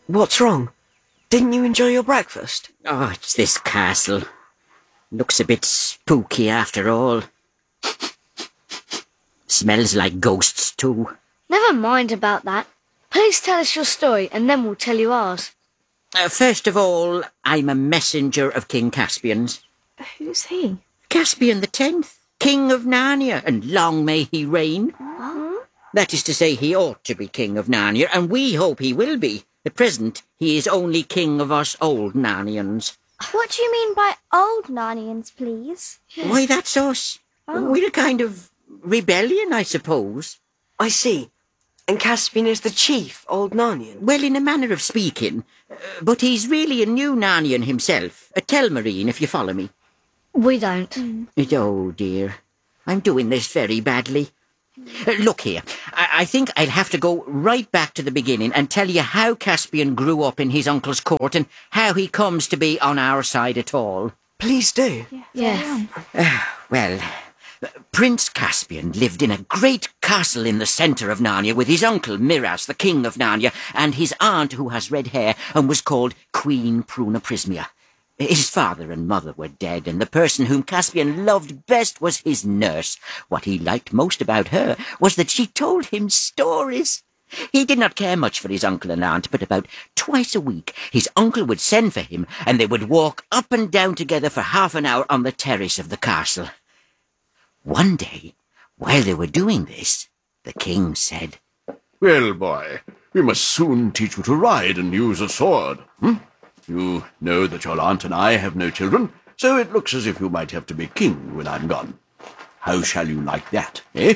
What's wrong? Didn't you enjoy your breakfast? Oh, it's this castle. Looks a bit spooky after all. Smells like ghosts too. Never mind about that. Please tell us your story and then we'll tell you ours. First of all, I'm a messenger of King Caspian's. Who's he? Caspian X, King of Narnia, and long may he reign. That is to say, he ought to be King of Narnia, and we hope he will be. At present, he is only king of us old Narnians. What do you mean by old Narnians, please? Why, that's us. We're a kind of rebellion, I suppose. I see. And Caspian is the chief old Narnian? Well, in a manner of speaking. But he's really a new Narnian himself. A Telmarine, if you follow me. We don't. Oh, dear. I'm doing this very badly. Look here, I think I'll have to go right back to the beginning and tell you how Caspian grew up in his uncle's court and how he comes to be on our side at all. Please do. Yes. Well, Prince Caspian lived in a great castle in the centre of Narnia with his uncle Miraz, the king of Narnia, and his aunt who has red hair and was called Queen Pruna Prismia. His father and mother were dead, and the person whom Caspian loved best was his nurse. What he liked most about her was that she told him stories. He did not care much for his uncle and aunt, but about twice a week his uncle would send for him, and they would walk up and down together for half an hour on the terrace of the castle. One day, while they were doing this, the king said, "Well, boy, we must soon teach you to ride and use a sword. You know that your aunt and I have no children, so it looks as if you might have to be king when I'm gone. How shall you like that, eh?"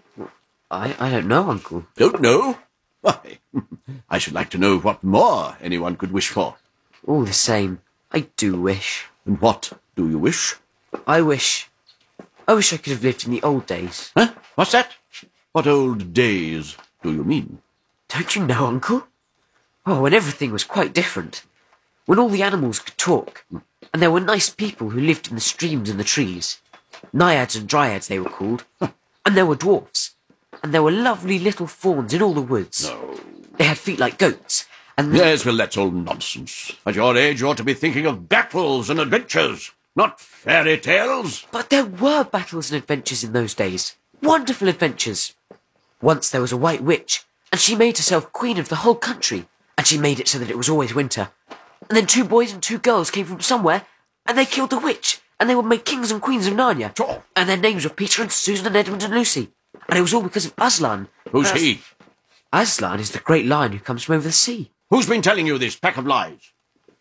I don't know, Uncle. Don't know? Why, I should like to know what more anyone could wish for. All the same, I do wish. And what do you wish? I wish I could have lived in the old days. Huh? What's that? What old days do you mean? Don't you know, Uncle? Oh, when everything was quite different. When all the animals could talk, and there were nice people who lived in the streams and the trees. Naiads and dryads they were called. And there were dwarfs. And there were lovely little fawns in all the woods. No. They had feet like goats. And Yes, well, that's all nonsense. At your age, you ought to be thinking of battles and adventures, not fairy tales. But there were battles and adventures in those days. Wonderful adventures. Once there was a white witch, and she made herself queen of the whole country. And she made it so that it was always winter. And then 2 boys and 2 girls came from somewhere, and they killed the witch, and they were made kings and queens of Narnia. Sure. And their names were Peter and Susan and Edmund and Lucy. And it was all because of Aslan. Who's he? Aslan is the great lion who comes from over the sea. Who's been telling you this pack of lies?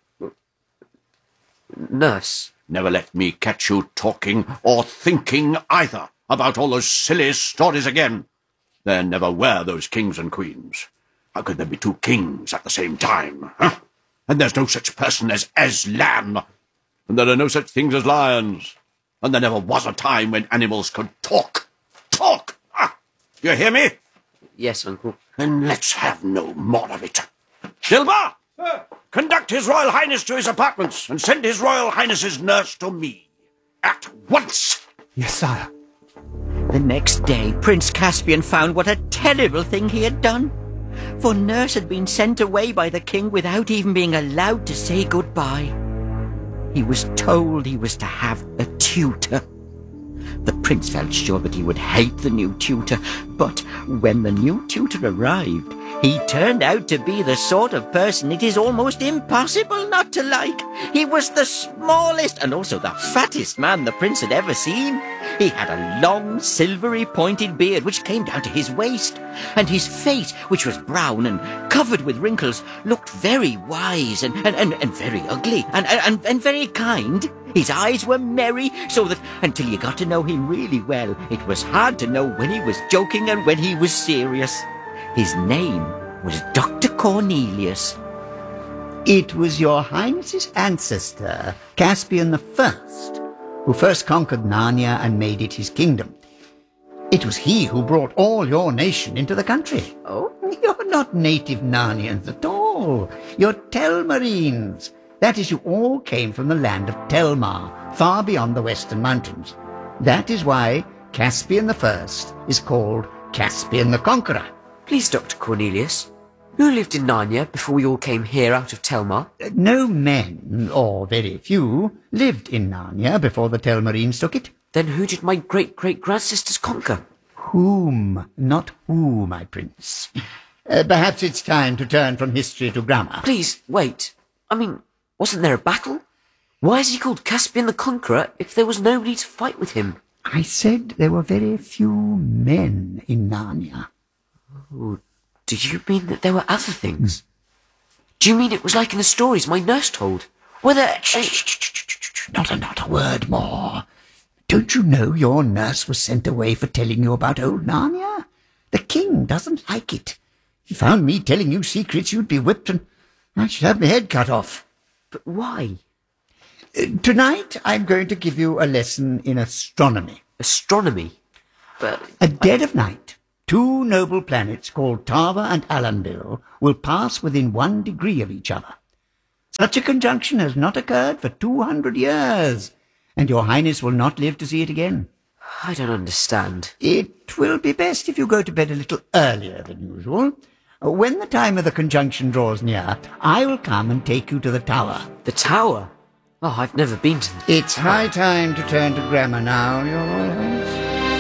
Nurse. Never let me catch you talking or thinking either about all those silly stories again. There never were those kings and queens. How could there be 2 kings at the same time, huh? And there's no such person as Aslan. And there are no such things as lions. And there never was a time when animals could talk. Talk! Ah, you hear me? Yes, Uncle. Then let's have no more of it. Dilbar! Sir. Conduct His Royal Highness to his apartments and send His Royal Highness's nurse to me. At once! Yes, sire. The next day, Prince Caspian found what a terrible thing he had done. For Nurse had been sent away by the king without even being allowed to say goodbye. He was told he was to have a tutor. The prince felt sure that he would hate the new tutor, but when the new tutor arrived, he turned out to be the sort of person it is almost impossible not to like. He was the smallest and also the fattest man the prince had ever seen. He had a long, silvery, pointed beard which came down to his waist, and his face, which was brown and covered with wrinkles, looked very wise and very ugly and very kind. His eyes were merry, so that until you got to know him really well, it was hard to know when he was joking and when he was serious. His name was Dr. Cornelius. It was your Highness's ancestor, Caspian I, who first conquered Narnia and made it his kingdom. It was he who brought all your nation into the country. Oh, you're not native Narnians at all. You're Telmarines. That is, you all came from the land of Telmar, far beyond the western mountains. That is why Caspian I is called Caspian the Conqueror. Please, Dr. Cornelius, Who lived in Narnia before we all came here out of Telmar? No men, or very few, lived in Narnia before the Telmarines took it. Then who did my great-great-grandsisters conquer? Whom, not who, my prince. Perhaps it's time to turn from history to grammar. Please, wait. I mean, wasn't there a battle? Why is he called Caspian the Conqueror if there was nobody to fight with him? I said there were very few men in Narnia. Oh, do you mean that there were other things? Do you mean it was like in the stories my nurse told? Were there... Not a word more. Don't you know your nurse was sent away for telling you about old Narnia? The king doesn't like it. If he found me telling you secrets, you'd be whipped and I should have my head cut off. But why? Tonight I'm going to give you a lesson in astronomy. Astronomy? But... At dead of night, two noble planets called Tava and Alambil will pass within 1 degree of each other. Such a conjunction has not occurred for 200 years, and your highness will not live to see it again. I don't understand. It will be best if you go to bed a little earlier than usual. When the time of the conjunction draws near, I will come and take you to the tower. The tower? Oh, I've never been to the... It's high time to turn to grammar now, your Royal Highness.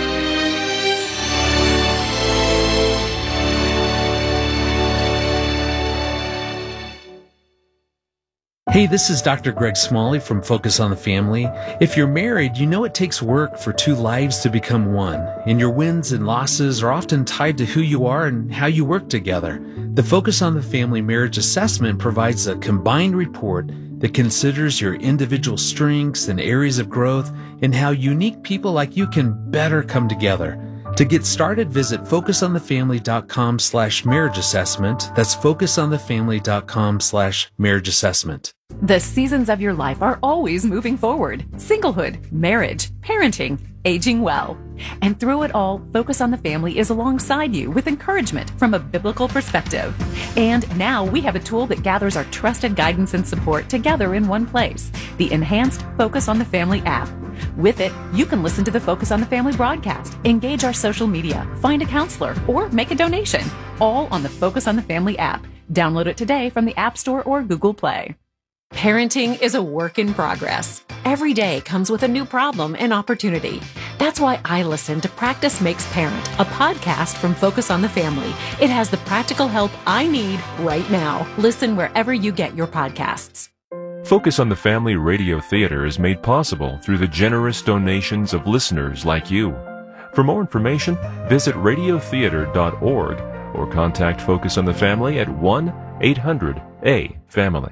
Hey, this is Dr. Greg Smalley from Focus on the Family. If you're married, you know it takes work for two lives to become one, and your wins and losses are often tied to who you are and how you work together. The Focus on the Family Marriage Assessment provides a combined report that considers your individual strengths and areas of growth and how unique people like you can better come together. To get started, visit focusonthefamily.com/marriage assessment. That's focusonthefamily.com/marriage assessment. The seasons of your life are always moving forward. Singlehood, marriage, parenting, aging well. And through it all, Focus on the Family is alongside you with encouragement from a biblical perspective. And now we have a tool that gathers our trusted guidance and support together in one place, the enhanced Focus on the Family app. With it, you can listen to the Focus on the Family broadcast, engage our social media, find a counselor, or make a donation, all on the Focus on the Family app. Download it today from the App Store or Google Play. Parenting is a work in progress. Every day comes with a new problem and opportunity. That's why I listen to Practice Makes Parent, a podcast from Focus on the Family. It has the practical help I need right now. Listen wherever you get your podcasts. Focus on the Family Radio Theater is made possible through the generous donations of listeners like you. For more information, visit radiotheater.org or contact Focus on the Family at 1-800-A-FAMILY.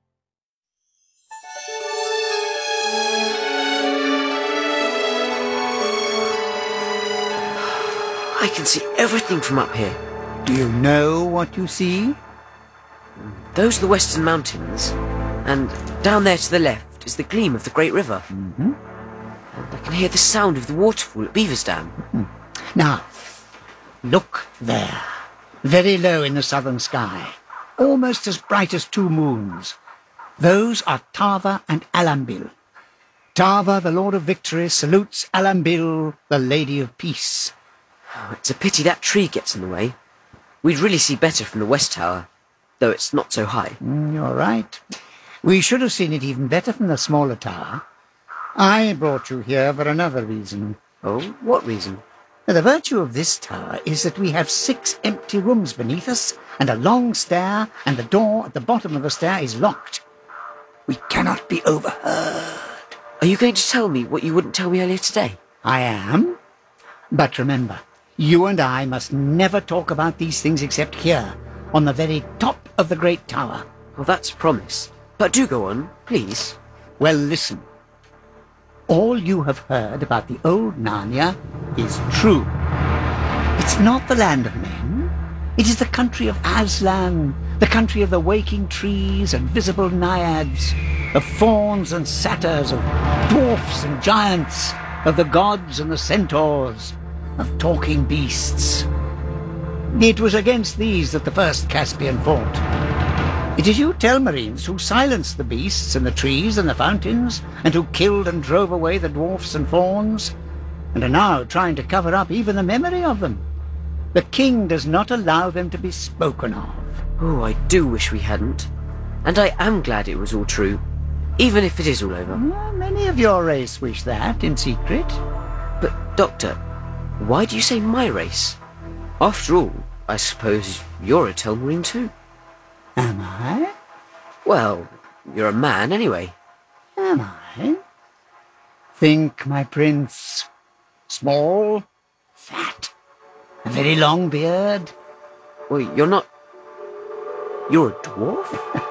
I can see everything from up here. Do you know what you see? Those are the Western Mountains, and down there to the left is the gleam of the Great River. Mm-hmm. And I can hear the sound of the waterfall at Beaver's Dam. Mm-hmm. Now, look there, very low in the southern sky, almost as bright as two moons. Those are Tava and Alambil. Tava, the Lord of Victory, salutes Alambil, the Lady of Peace. Oh, it's a pity that tree gets in the way. We'd really see better from the West Tower, though it's not so high. You're right. We should have seen it even better from the smaller tower. I brought you here for another reason. Oh, what reason? The virtue of this tower is that we have 6 empty rooms beneath us, and a long stair, and the door at the bottom of the stair is locked. We cannot be overheard. Are you going to tell me what you wouldn't tell me earlier today? I am. But remember, you and I must never talk about these things except here, on the very top of the great tower. Well, that's a promise. But do go on, please. Well, listen. All you have heard about the old Narnia is true. It's not the land of men. It is the country of Aslan, the country of the waking trees and visible naiads, of fauns and satyrs, of dwarfs and giants, of the gods and the centaurs, of talking beasts. It was against these that the first Caspian fought. It is you Telmarines who silenced the beasts and the trees and the fountains, and who killed and drove away the dwarfs and fauns, and are now trying to cover up even the memory of them. The king does not allow them to be spoken of. Oh, I do wish we hadn't. And I am glad it was all true, even if it is all over. Well, many of your race wish that in secret. But, Doctor, why do you say my race? After all, I suppose you're a Telmarine too. Am I? Well, you're a man anyway. Am I? Think, my prince. Small, fat, a very long beard. Well, you're not... You're a dwarf?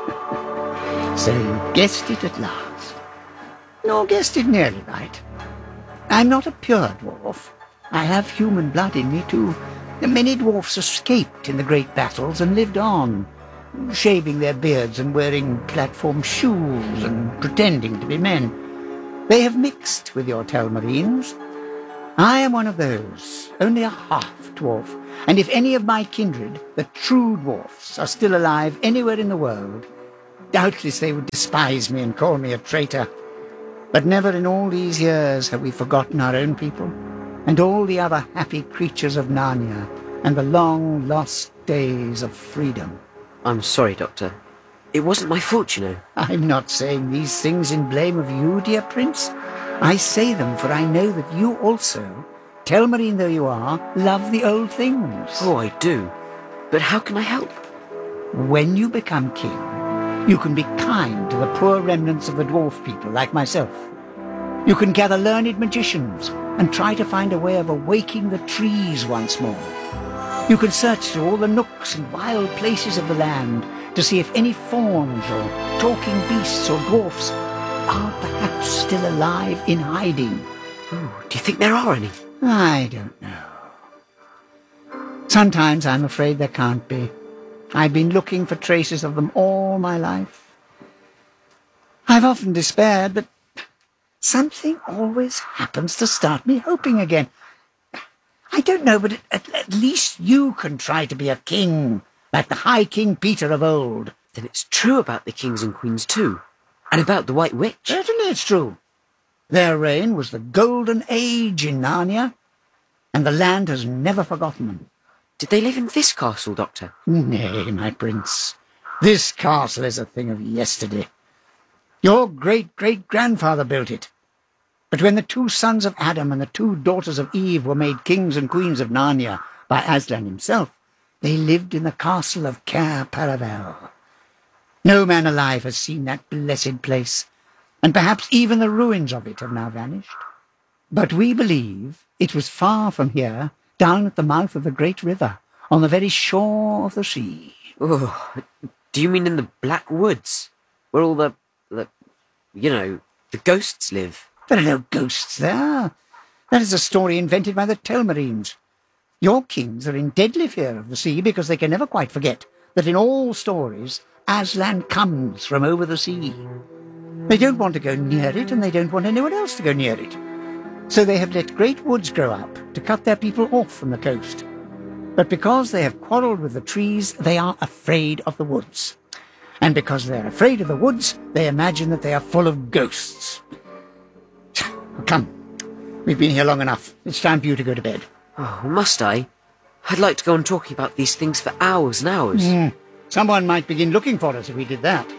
So you guessed it at last. Nor guessed it nearly right. I'm not a pure dwarf. I have human blood in me too. Many dwarfs escaped in the great battles and lived on, shaving their beards and wearing platform shoes and pretending to be men. They have mixed with your Telmarines. I am one of those, only a half-dwarf, and if any of my kindred, the true dwarfs, are still alive anywhere in the world, doubtless they would despise me and call me a traitor. But never in all these years have we forgotten our own people, and all the other happy creatures of Narnia, and the long lost days of freedom. I'm sorry, Doctor. It wasn't my fault, you know. I'm not saying these things in blame of you, dear Prince. I say them for I know that you also, Telmarine though you are, love the old things. Oh, I do. But how can I help? When you become king, you can be kind to the poor remnants of the dwarf people like myself. You can gather learned magicians and try to find a way of awaking the trees once more. You can search through all the nooks and wild places of the land to see if any fauns or talking beasts or dwarfs are perhaps still alive in hiding. Oh, do you think there are any? I don't know. Sometimes I'm afraid there can't be. I've been looking for traces of them all my life. I've often despaired, but something always happens to start me hoping again. I don't know, but at least you can try to be a king, like the High King Peter of old. Then it's true about the kings and queens too, and about the White Witch. Certainly it's true. Their reign was the golden age in Narnia, and the land has never forgotten them. Did they live in this castle, Doctor? Nay, my prince. This castle is a thing of yesterday. Your great-great-grandfather built it. But when the two sons of Adam and the two daughters of Eve were made kings and queens of Narnia by Aslan himself, they lived in the castle of Cair Paravel. No man alive has seen that blessed place, and perhaps even the ruins of it have now vanished. But we believe it was far from here, down at the mouth of the great river, on the very shore of the sea. Oh, do you mean in the Black Woods, where all the ghosts live? There are no ghosts there. That is a story invented by the Telmarines. Your kings are in deadly fear of the sea because they can never quite forget that in all stories Aslan comes from over the sea. They don't want to go near it, and they don't want anyone else to go near it. So they have let great woods grow up to cut their people off from the coast. But because they have quarrelled with the trees, they are afraid of the woods. And because they're afraid of the woods, they imagine that they are full of ghosts. Come, we've been here long enough. It's time for you to go to bed. Oh, must I? I'd like to go on talking about these things for hours and hours. Someone might begin looking for us if we did that.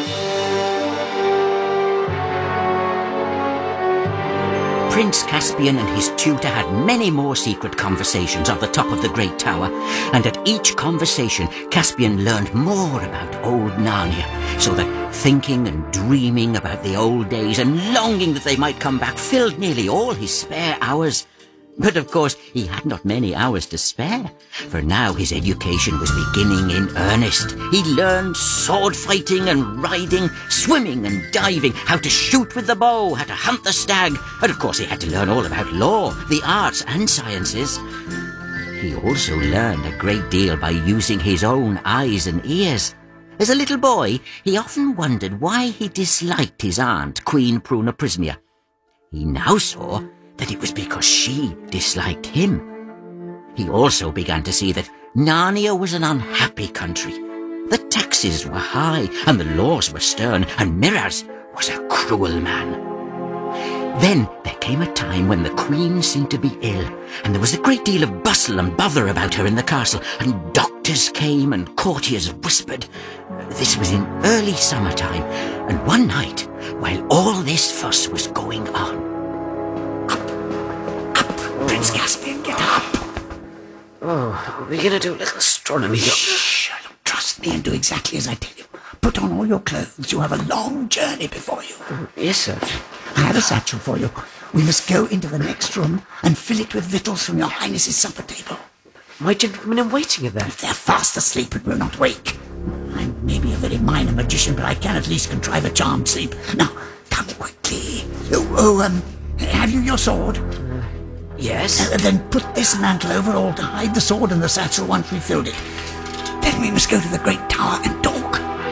Prince Caspian and his tutor had many more secret conversations on the top of the Great Tower, and at each conversation Caspian learned more about old Narnia, so that thinking and dreaming about the old days and longing that they might come back filled nearly all his spare hours. But of course he had not many hours to spare, for now his education was beginning in earnest. He learned sword fighting and riding, swimming and diving, how to shoot with the bow, how to hunt the stag, and of course he had to learn all about law, the arts and sciences. He also learned a great deal by using his own eyes and ears. As a little boy, he often wondered why he disliked his aunt, Queen Pruna Prismia. He now saw that it was because she disliked him. He also began to see that Narnia was an unhappy country. The taxes were high, and the laws were stern, and Miraz was a cruel man. Then there came a time when the Queen seemed to be ill, and there was a great deal of bustle and bother about her in the castle, and doctors came and courtiers whispered. This was in early summertime, and one night, while all this fuss was going on... Up, Prince Caspian, get up! Oh, are we going to do a little astronomy? Shh, trust me and do exactly as I tell you. Put on all your clothes. You have a long journey before you. Yes, sir. I have a satchel for you. We must go into the next room and fill it with victuals from your Highness's supper table. My gentlemen in waiting are there. If they're fast asleep and will not wake. I may be a very minor magician, but I can at least contrive a charmed sleep. Now, come quickly. Have you your sword? Yes. Then put this mantle over all to hide the sword and the satchel once we've filled it. Then we must go to the great tower and talk.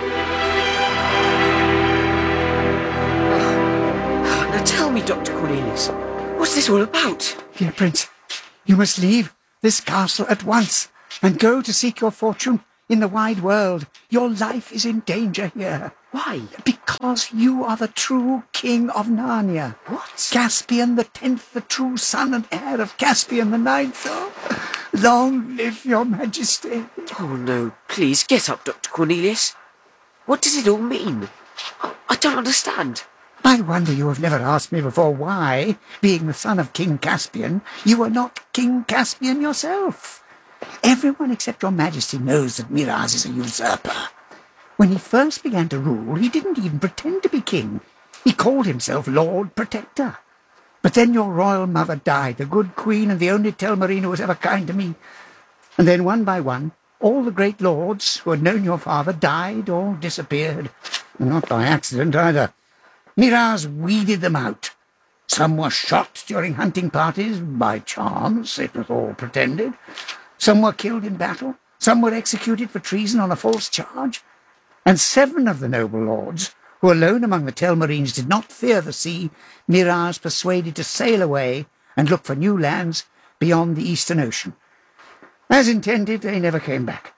Now tell me, Dr. Cornelius, what's this all about? Dear Prince, you must leave this castle at once and go to seek your fortune in the wide world. Your life is in danger here. Why? Because you are the true king of Narnia. What? Caspian the 10th, the true son and heir of Caspian the 9th. Oh, long live your majesty. Oh, no, please, get up, Dr. Cornelius. What does it all mean? I don't understand. I wonder you have never asked me before why, being the son of King Caspian, you are not King Caspian yourself. Everyone except your majesty knows that Miraz is a usurper. When he first began to rule, he didn't even pretend to be king. He called himself Lord Protector. But then your royal mother died, the good queen and the only Telmarine who was ever kind to me. And then one by one, all the great lords who had known your father died or disappeared. Not by accident either. Miraz weeded them out. Some were shot during hunting parties, by chance, it was all pretended. Some were killed in battle. Some were executed for treason on a false charge. And 7 of the noble lords, who alone among the Telmarines did not fear the sea, Miraz persuaded to sail away and look for new lands beyond the Eastern Ocean. As intended, they never came back.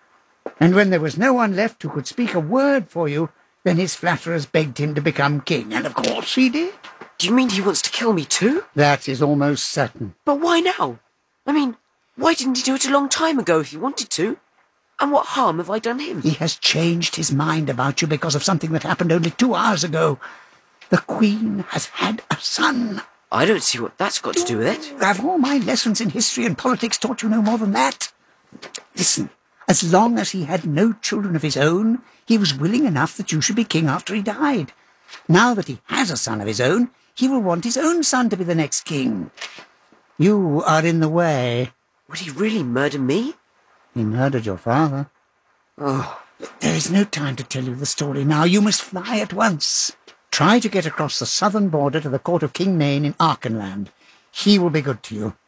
And when there was no one left who could speak a word for you, then his flatterers begged him to become king, and of course he did. Do you mean he wants to kill me too? That is almost certain. But why now? I mean, why didn't he do it a long time ago if he wanted to? And what harm have I done him? He has changed his mind about you because of something that happened only 2 hours ago. The Queen has had a son. I don't see what that's got to do with it. Have all my lessons in history and politics taught you no more than that? Listen, as long as he had no children of his own, he was willing enough that you should be king after he died. Now that he has a son of his own, he will want his own son to be the next king. You are in the way. Would he really murder me? He murdered your father. Oh. There is no time to tell you the story now. You must fly at once. Try to get across the southern border to the court of King Nain in Archenland. He will be good to you.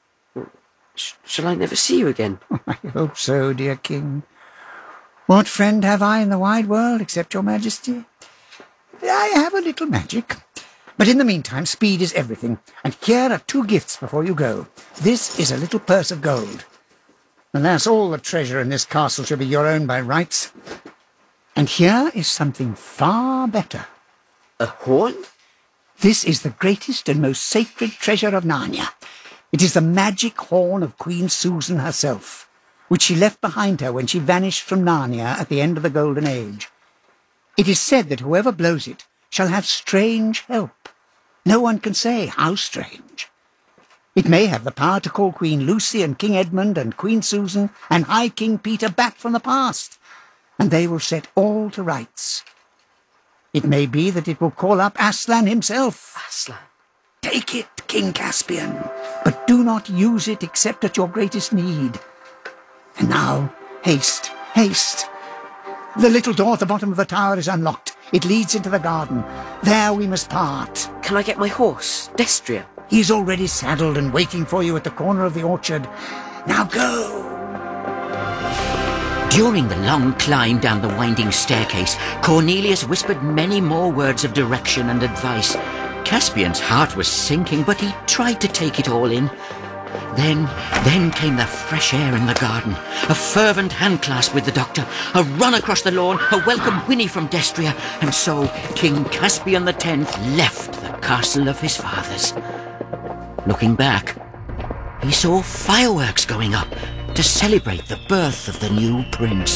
Shall I never see you again? I hope so, dear king. What friend have I in the wide world except your majesty? I have a little magic. But in the meantime, speed is everything. And here are 2 gifts before you go. This is a little purse of gold. Alas, all the treasure in this castle shall be your own by rights. And here is something far better. A horn? This is the greatest and most sacred treasure of Narnia. It is the magic horn of Queen Susan herself, which she left behind her when she vanished from Narnia at the end of the Golden Age. It is said that whoever blows it shall have strange help. No one can say how strange. It may have the power to call Queen Lucy and King Edmund and Queen Susan and High King Peter back from the past, and they will set all to rights. It may be that it will call up Aslan himself. Aslan? Take it, King Caspian, but do not use it except at your greatest need. And now, haste, haste. The little door at the bottom of the tower is unlocked. It leads into the garden. There we must part. Can I get my horse, Destria? He's already saddled and waiting for you at the corner of the orchard. Now go! During the long climb down the winding staircase, Cornelius whispered many more words of direction and advice. Caspian's heart was sinking, but he tried to take it all in. Then came the fresh air in the garden, a fervent handclasp with the doctor, a run across the lawn, a welcome whinny from Destria, and so King Caspian X left the castle of his fathers. Looking back, he saw fireworks going up to celebrate the birth of the new prince.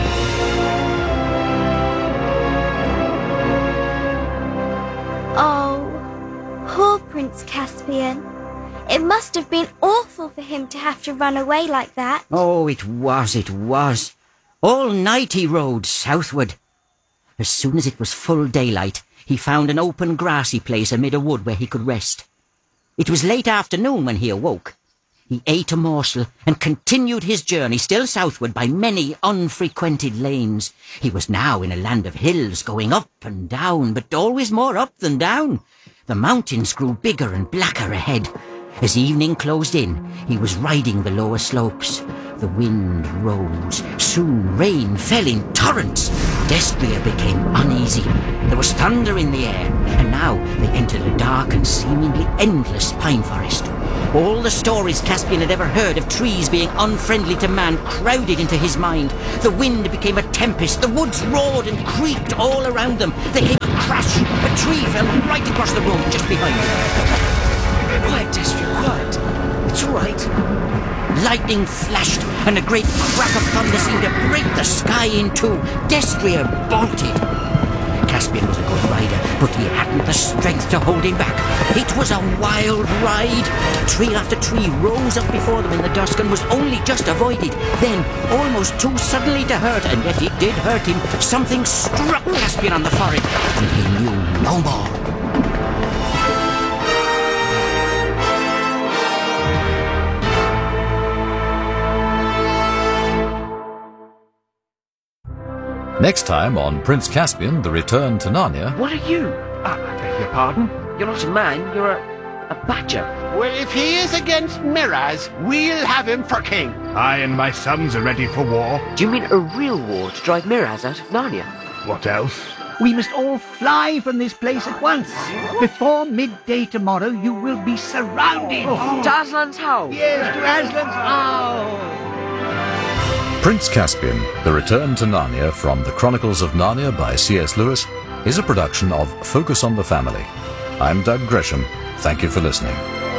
Oh, poor Prince Caspian. It must have been awful for him to have to run away like that. Oh, it was. All night he rode southward. As soon as it was full daylight, he found an open grassy place amid a wood where he could rest. It was late afternoon when he awoke. He ate a morsel and continued his journey still southward by many unfrequented lanes. He was now in a land of hills going up and down, but always more up than down. The mountains grew bigger and blacker ahead. As evening closed in, he was riding the lower slopes. The wind rose. Soon rain fell in torrents. Destria became uneasy. There was thunder in the air, and now they entered a dark and seemingly endless pine forest. All the stories Caspian had ever heard of trees being unfriendly to man crowded into his mind. The wind became a tempest. The woods roared and creaked all around them. There came a crash. A tree fell right across the road just behind them. Quiet, Destria, quiet. It's all right. Lightning flashed, and a great crack of thunder seemed to break the sky in two. Destria bolted. Caspian was a good rider, but he hadn't the strength to hold him back. It was a wild ride. Tree after tree rose up before them in the dusk and was only just avoided. Then, almost too suddenly to hurt, and yet it did hurt him, something struck Caspian on the forehead, and he knew no more. Next time on Prince Caspian, The Return to Narnia... What are you? I beg your pardon? You're not a man, you're a badger. Well, if he is against Miraz, we'll have him for king. I and my sons are ready for war. Do you mean a real war to drive Miraz out of Narnia? What else? We must all fly from this place at once. Before midday tomorrow, you will be surrounded. To Aslan's Howl? Yes, to Aslan's Howl. Prince Caspian, The Return to Narnia from The Chronicles of Narnia by C.S. Lewis is a production of Focus on the Family. I'm Doug Gresham. Thank you for listening.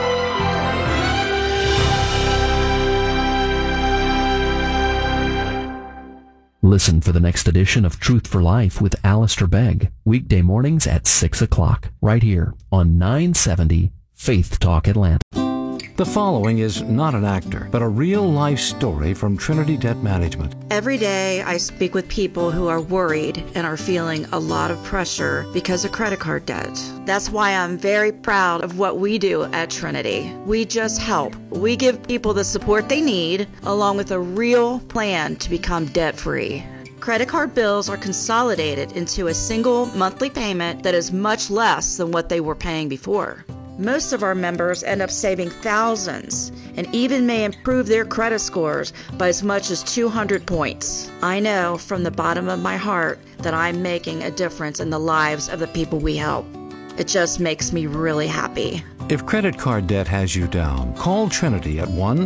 Listen for the next edition of Truth for Life with Alistair Begg, weekday mornings at 6 o'clock, right here on 970 Faith Talk Atlanta. The following is not an actor, but a real-life story from Trinity Debt Management. Every day I speak with people who are worried and are feeling a lot of pressure because of credit card debt. That's why I'm very proud of what we do at Trinity. We just help. We give people the support they need, along with a real plan to become debt-free. Credit card bills are consolidated into a single monthly payment that is much less than what they were paying before. Most of our members end up saving thousands and even may improve their credit scores by as much as 200 points. I know from the bottom of my heart that I'm making a difference in the lives of the people we help. It just makes me really happy. If credit card debt has you down, call Trinity at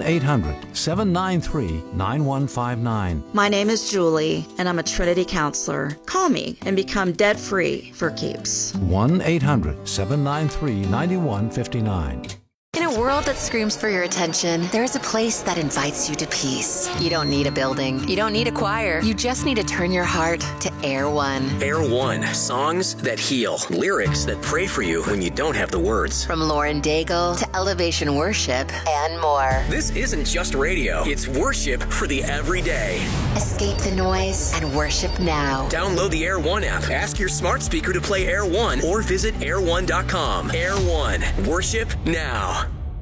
1-800-793-9159. My name is Julie, and I'm a Trinity counselor. Call me and become debt-free for keeps. 1-800-793-9159. In a world that screams for your attention, there is a place that invites you to peace. You don't need a building. You don't need a choir. You just need to turn your heart to Air One. Air One. Songs that heal. Lyrics that pray for you when you don't have the words. From Lauren Daigle to Elevation Worship and more. This isn't just radio. It's worship for the everyday. Escape the noise and worship now. Download the Air One app. Ask your smart speaker to play Air One or visit air1.com. Air One. Worship now.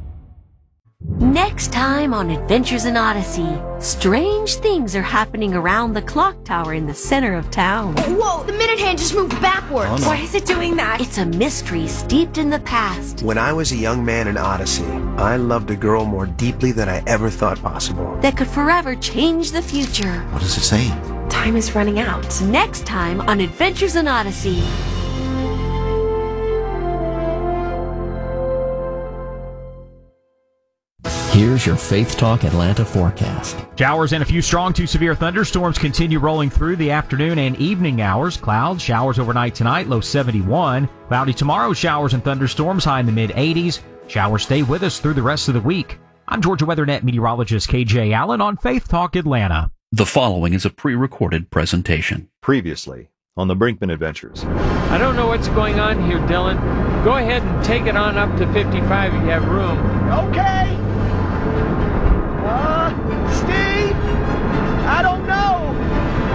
Next time on Adventures in Odyssey, strange things are happening around the clock tower in the center of town. Whoa, the minute hand just moved backwards. Oh, no. Why is it doing that? It's a mystery steeped in the past. When I was a young man in Odyssey, I loved a girl more deeply than I ever thought possible. That could forever change the future. What does it say? Time is running out. Next time on Adventures in Odyssey. Here's your Faith Talk Atlanta forecast. Showers and a few strong to severe thunderstorms continue rolling through the afternoon and evening hours. Clouds, showers overnight tonight, low 71. Cloudy tomorrow, showers and thunderstorms, high in the mid-80s. Showers stay with us through the rest of the week. I'm Georgia WeatherNet meteorologist KJ Allen on Faith Talk Atlanta. The following is a pre-recorded presentation. Previously on the Brinkman Adventures. I don't know what's going on here, Dylan. Go ahead and take it on up to 55 if you have room. Okay.